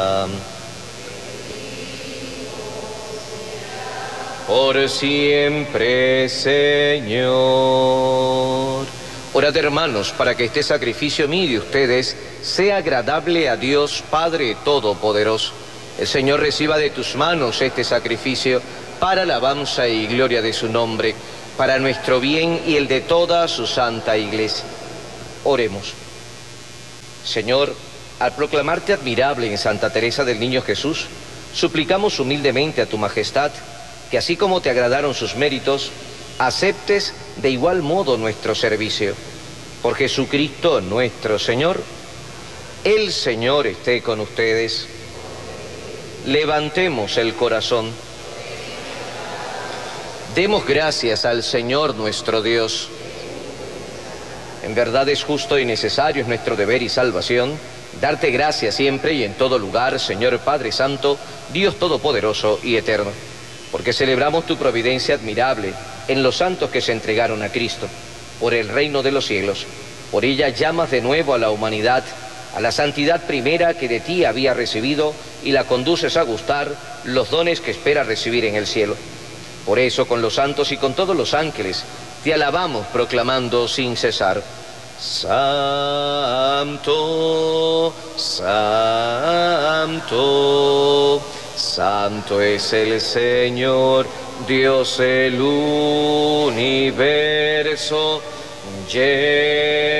Por siempre, Señor. Orad, hermanos, para que este sacrificio mío de ustedes sea agradable a Dios Padre Todopoderoso. El Señor reciba de tus manos este sacrificio para alabanza y gloria de su nombre, para nuestro bien y el de toda su santa Iglesia. Oremos. Señor, al proclamarte admirable en Santa Teresa del Niño Jesús, suplicamos humildemente a tu Majestad que así como te agradaron sus méritos, aceptes de igual modo nuestro servicio. Por Jesucristo nuestro Señor. El Señor esté con ustedes. Levantemos el corazón. Demos gracias al Señor nuestro Dios. En verdad es justo y necesario, es nuestro deber y salvación, darte gracias siempre y en todo lugar, Señor Padre Santo, Dios Todopoderoso y Eterno, porque celebramos tu providencia admirable en los santos que se entregaron a Cristo, por el reino de los cielos. Por ella llamas de nuevo a la humanidad, a la santidad primera que de ti había recibido, y la conduces a gustar los dones que espera recibir en el cielo. Por eso, con los santos y con todos los ángeles, te alabamos proclamando sin cesar: Santo, Santo, Santo es el Señor, Dios del universo.